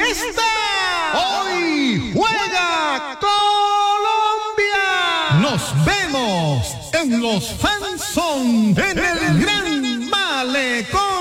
está. Hoy juega Colombia. Nos vemos en los Fanson en el Gran Malecón.